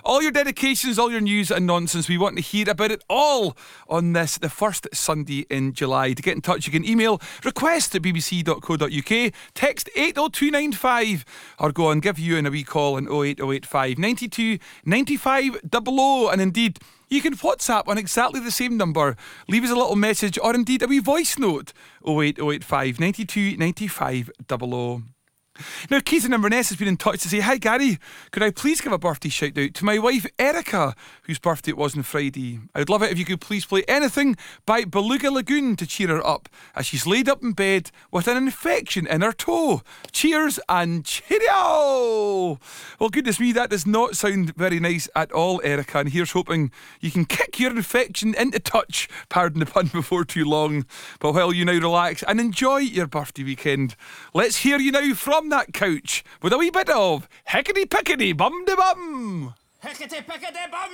All your dedications, all your news and nonsense. We want to hear about it all on this, the first Sunday in July. To get in touch, you can email request@bbc.co.uk, text 80295, or go on, give you a wee call on 08085 92 95 00. And indeed, you can WhatsApp on exactly the same number. Leave us a little message or indeed a wee voice note. 08085 92 95 00. Now, Keith in Inverness has been in touch to say, "Hi Gary, could I please give a birthday shout out to my wife Erica, whose birthday it was on Friday. I would love it if you could please play anything by Beluga Lagoon to cheer her up, as she's laid up in bed with an infection in her toe. Cheers and cheerio." Well, goodness me, that does not sound very nice at all, Erica, and here's hoping you can kick your infection into touch, pardon the pun, before too long. But while you now relax and enjoy your birthday weekend, let's hear you now from that couch with a wee bit of Hickety Pickety Bum de Bum. Hickety Pickety Bum!